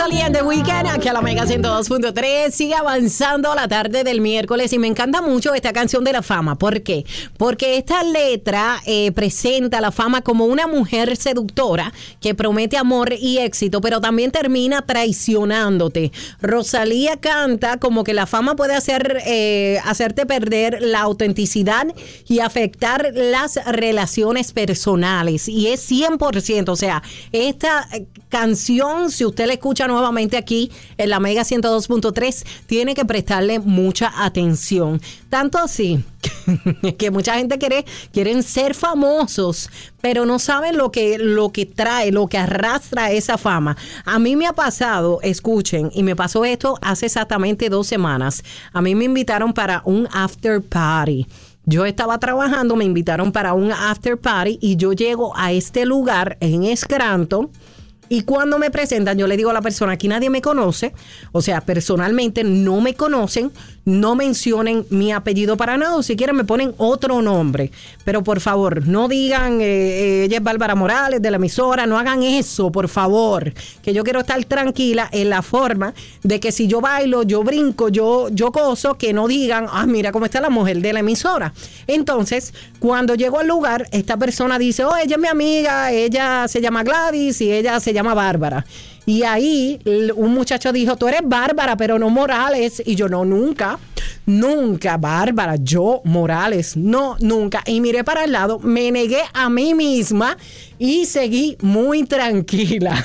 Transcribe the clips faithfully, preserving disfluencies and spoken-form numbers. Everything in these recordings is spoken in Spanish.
Rosalía en The Weeknd, aquí a la Mega ciento dos punto tres. Sigue avanzando la tarde del miércoles y me encanta mucho esta canción de la fama. ¿Por qué? Porque esta letra eh, presenta a la fama como una mujer seductora que promete amor y éxito, pero también termina traicionándote. Rosalía canta como que la fama puede hacer eh, hacerte perder la autenticidad y afectar las relaciones personales. Y es cien por ciento, o sea, esta canción, si usted la escucha nuevamente aquí en la Mega ciento dos punto tres, tiene que prestarle mucha atención. Tanto así que mucha gente quiere quieren ser famosos, pero no saben lo que, lo que trae, lo que arrastra esa fama. A mí me ha pasado, escuchen, y me pasó esto hace exactamente dos semanas. A mí me invitaron para un after party. Yo estaba trabajando, me invitaron para un after party y yo llego a este lugar en Scranton. Y cuando me presentan, yo le digo a la persona, aquí nadie me conoce, o sea, personalmente no me conocen, no mencionen mi apellido para nada, o si quieren me ponen otro nombre. Pero por favor, no digan, eh, eh, ella es Bárbara Morales de la emisora, no hagan eso, por favor, que yo quiero estar tranquila en la forma de que si yo bailo, yo brinco, yo, yo gozo, que no digan, ah, mira cómo está la mujer de la emisora. Entonces, cuando llego al lugar, esta persona dice, oh, ella es mi amiga, ella se llama Gladys y ella se llama Bárbara. Y ahí un muchacho dijo, tú eres Bárbara, pero no Morales. Y yo, no, nunca, nunca, Bárbara, yo, Morales, no, nunca. Y miré para el lado, me negué a mí misma y seguí muy tranquila.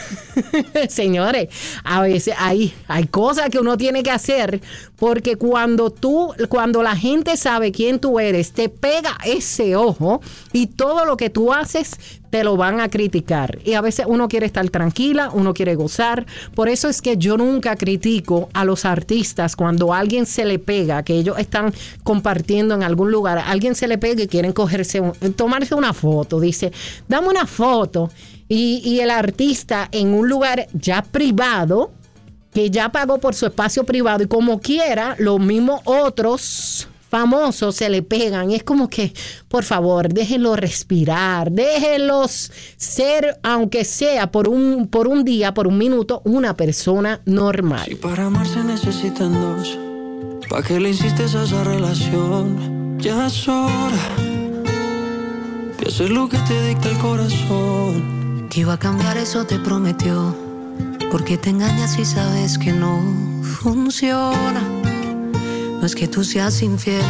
Señores, a veces hay, hay cosas que uno tiene que hacer, porque cuando tú, cuando la gente sabe quién tú eres, te pega ese ojo y todo lo que tú haces te lo van a criticar. Y a veces uno quiere estar tranquila, uno quiere gozar. Por eso es que yo nunca critico a los artistas cuando a alguien se le pega, que ellos están compartiendo en algún lugar, a alguien se le pega y quieren cogerse, un, tomarse una foto. Dice, dame una foto. Y, y el artista en un lugar ya privado, que ya pagó por su espacio privado, y como quiera, los mismos otros famosos se le pegan. Y es como que, por favor, déjenlos respirar, déjenlos ser, aunque sea por un, por un día, por un minuto, una persona normal. Si para amar se necesitan dos, ¿pa' qué le insistes a esa relación? Ya es hora de hacer lo que te dicta el corazón. Que iba a cambiar, eso te prometió. Porque te engañas si sabes que no funciona. No es que tú seas infiel.